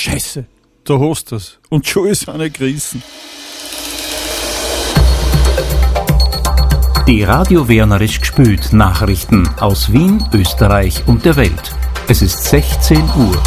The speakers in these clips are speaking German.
Scheiße, da hast du's. Und schon ist einer gerissen. Die Radio Wernerisch gespült Nachrichten aus Wien, Österreich und der Welt. Es ist 16 Uhr.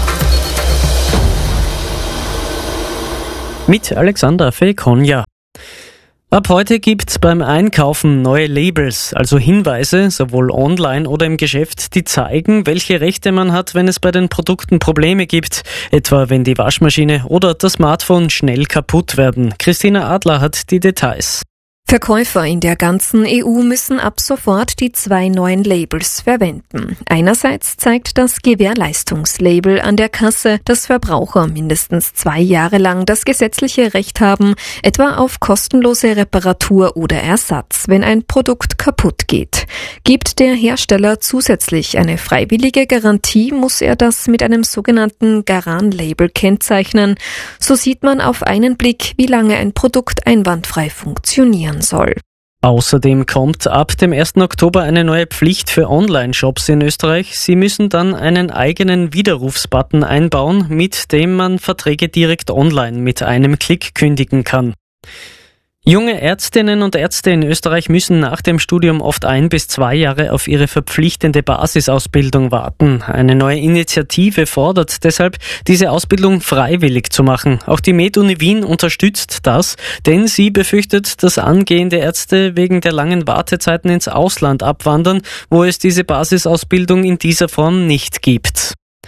Mit Alexander Fekonja. Ab heute gibt's beim Einkaufen neue Labels, also Hinweise, sowohl online oder im Geschäft, die zeigen, welche Rechte man hat, wenn es bei den Produkten Probleme gibt, etwa wenn die Waschmaschine oder das Smartphone schnell kaputt werden. Christina Adler hat die Details. Verkäufer in der ganzen EU müssen ab sofort die 2 neuen Labels verwenden. Einerseits zeigt das Gewährleistungslabel an der Kasse, dass Verbraucher mindestens 2 Jahre lang das gesetzliche Recht haben, etwa auf kostenlose Reparatur oder Ersatz, wenn ein Produkt kaputt geht. Gibt der Hersteller zusätzlich eine freiwillige Garantie, muss er das mit einem sogenannten Garan-Label kennzeichnen. So sieht man auf einen Blick, wie lange ein Produkt einwandfrei funktionieren soll. Außerdem kommt ab dem 1. Oktober eine neue Pflicht für Online-Shops in Österreich. Sie müssen dann einen eigenen Widerrufsbutton einbauen, mit dem man Verträge direkt online mit einem Klick kündigen kann. Junge Ärztinnen und Ärzte in Österreich müssen nach dem Studium oft 1 bis 2 Jahre auf ihre verpflichtende Basisausbildung warten. Eine neue Initiative fordert deshalb, diese Ausbildung freiwillig zu machen. Auch die MedUni Wien unterstützt das, denn sie befürchtet, dass angehende Ärzte wegen der langen Wartezeiten ins Ausland abwandern, wo es diese Basisausbildung in dieser Form nicht gibt.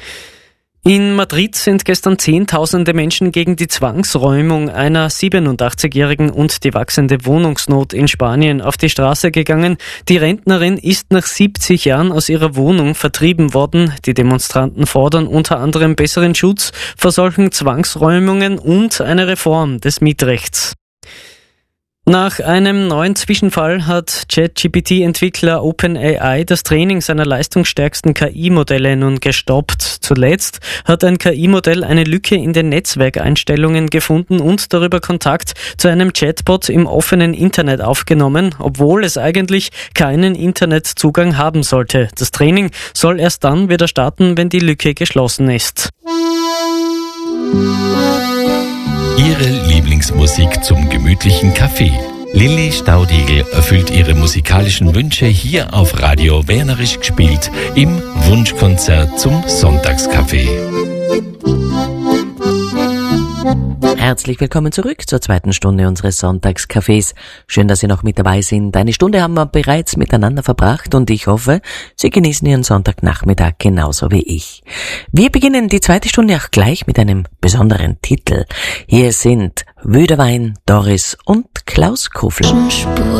In Madrid sind gestern Zehntausende Menschen gegen die Zwangsräumung einer 87-Jährigen und die wachsende Wohnungsnot in Spanien auf die Straße gegangen. Die Rentnerin ist nach 70 Jahren aus ihrer Wohnung vertrieben worden. Die Demonstranten fordern unter anderem besseren Schutz vor solchen Zwangsräumungen und eine Reform des Mietrechts. Nach einem neuen Zwischenfall hat ChatGPT-Entwickler OpenAI das Training seiner leistungsstärksten KI-Modelle nun gestoppt. Zuletzt hat ein KI-Modell eine Lücke in den Netzwerkeinstellungen gefunden und darüber Kontakt zu einem Chatbot im offenen Internet aufgenommen, obwohl es eigentlich keinen Internetzugang haben sollte. Das Training soll erst dann wieder starten, wenn die Lücke geschlossen ist. Ihre Lieblingsmusik zum gemütlichen Kaffee. Lilly Staudigl erfüllt ihre musikalischen Wünsche hier auf Radio Wernerisch gespielt im Wunschkonzert zum Sonntagskaffee. Herzlich willkommen zurück zur 2. Stunde unseres Sonntagscafés. Schön, dass Sie noch mit dabei sind. Eine Stunde haben wir bereits miteinander verbracht und ich hoffe, Sie genießen Ihren Sonntagnachmittag genauso wie ich. Wir beginnen die 2. Stunde auch gleich mit einem besonderen Titel. Hier sind Wüderwein, Doris und Klaus Kofler.